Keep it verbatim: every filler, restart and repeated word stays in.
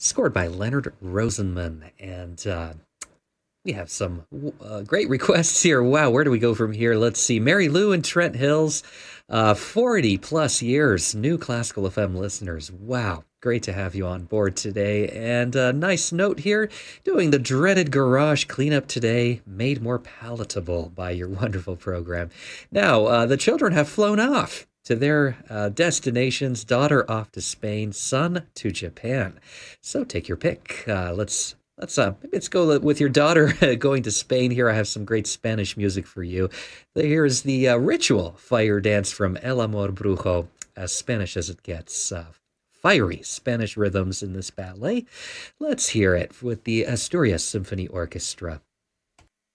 scored by Leonard Rosenman. And uh, we have some uh, great requests here. Wow, where do we go from here? Let's see. Mary Lou and Trent Hills, uh, forty plus years, new Classical F M listeners. Wow, great to have you on board today. And a nice note here, doing the dreaded garage cleanup today, made more palatable by your wonderful program. Now, uh, the children have flown off to their uh, destinations, daughter off to Spain, son to Japan. So take your pick. Uh, let's let's uh, maybe let's go with your daughter going to Spain. Here I have some great Spanish music for you. Here is the uh, ritual fire dance from El Amor Brujo, as Spanish as it gets. Uh, fiery Spanish rhythms in this ballet. Let's hear it with the Asturias Symphony Orchestra.